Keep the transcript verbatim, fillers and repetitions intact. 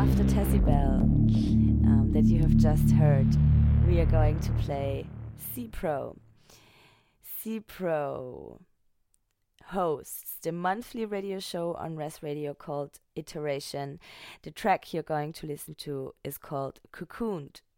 after Tessie Bell um, that you have just heard, we are going to play C-Pro. C-Pro hosts the monthly radio show on Res Radio called Iteration. The track you're going to listen to is called Cocooned.